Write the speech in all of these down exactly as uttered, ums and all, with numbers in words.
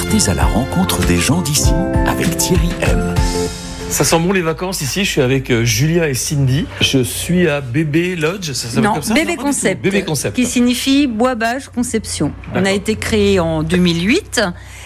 Partez à la rencontre des gens d'ici avec Thierry M. Ça sent bon les vacances ici, je suis avec Julia et Cindy. Je suis à Bébé Lodge, ça s'appelle comme ça ? Bébé Concept, Bébé Concept, qui signifie Bois Bâche Conception. D'accord. On a été créé en deux mille huit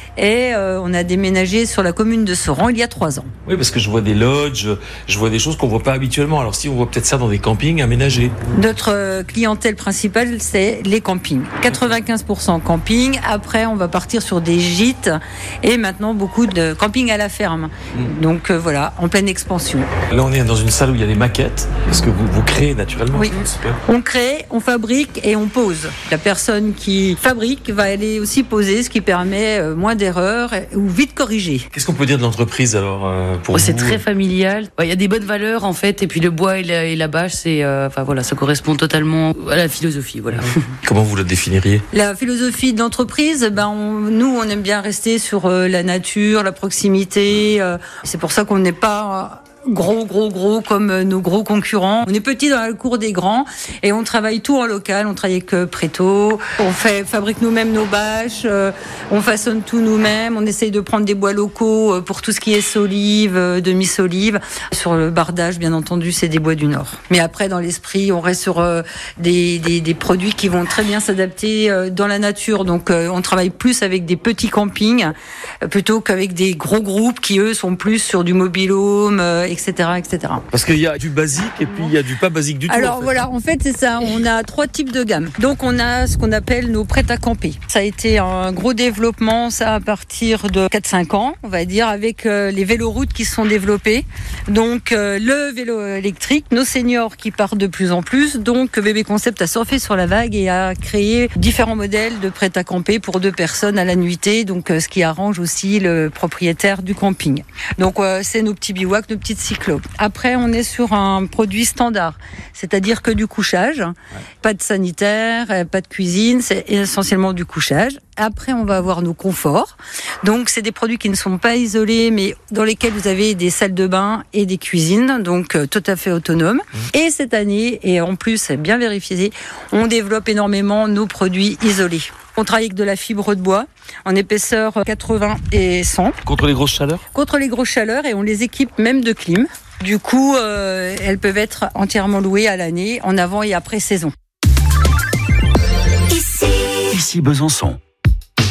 et euh, on a déménagé sur la commune de Sauran il y a trois ans. Oui, parce que je vois des lodges, je vois des choses qu'on voit pas habituellement. Alors si on voit peut-être ça dans des campings aménagés. Notre clientèle principale, c'est les campings. quatre-vingt-quinze pour cent camping. Après, on va partir sur des gîtes et maintenant beaucoup de camping à la ferme. Mmh. Donc euh, voilà, en pleine expansion. Là, on est dans une salle où il y a des maquettes, parce que vous, vous créez naturellement. Oui, on crée, on fabrique et on pose. La personne qui fabrique va aller aussi poser, ce qui permet euh, moins d'erreurs ou vite corriger. Qu'est-ce qu'on peut dire de l'entreprise alors euh, pour oh, vous ? C'est très familial. Il y a des bonnes valeurs en fait, et puis le bois et la, et la bâche, c'est, euh, enfin voilà, ça correspond totalement à la philosophie. Voilà. Comment vous la définiriez ? La philosophie de l'entreprise, ben on, nous on aime bien rester sur euh, la nature, la proximité. Euh, c'est pour ça qu'on n'est pas gros, gros, gros comme nos gros concurrents. On est petit dans la cour des grands et on travaille tout en local. On travaille avec Préto, on fait, fabrique nous-mêmes nos bâches, euh, on façonne tout nous-mêmes. On essaye de prendre des bois locaux pour tout ce qui est solive, demi-solive. Sur le bardage, bien entendu, c'est des bois du Nord. Mais après, dans l'esprit, on reste sur euh, des, des, des produits qui vont très bien s'adapter euh, dans la nature. Donc, euh, on travaille plus avec des petits campings euh, plutôt qu'avec des gros groupes qui, eux, sont plus sur du mobil-home, euh, et cetera, et cetera. Parce qu'il y a du basique et puis il y a du pas basique du tout. Alors en fait. voilà, en fait c'est ça, on a trois types de gammes. Donc on a ce qu'on appelle nos prêts à camper. Ça a été un gros développement, ça à partir de quatre cinq ans, on va dire, avec euh, les véloroutes qui se sont développés. Donc euh, le vélo électrique, nos seniors qui partent de plus en plus. Donc Bébé Concept a surfé sur la vague et a créé différents modèles de prêts à camper pour deux personnes à la nuitée. Donc euh, ce qui arrange aussi le propriétaire du camping. Donc euh, c'est nos petits bivouacs, nos petites cyclos. Après, on est sur un produit standard, c'est-à-dire que du couchage, ouais. Pas de sanitaire, pas de cuisine, c'est essentiellement du couchage. Après, on va avoir nos conforts. Donc, c'est des produits qui ne sont pas isolés, mais dans lesquels vous avez des salles de bain et des cuisines, donc euh, tout à fait autonomes. Mmh. Et cette année, et en plus, c'est bien vérifié, on développe énormément nos produits isolés. On travaille avec de la fibre de bois en épaisseur quatre-vingts et cent. Contre les grosses chaleurs ? Contre les grosses chaleurs, et on les équipe même de clim. Du coup, euh, elles peuvent être entièrement louées à l'année, en avant et après saison. Ici, Ici Besançon.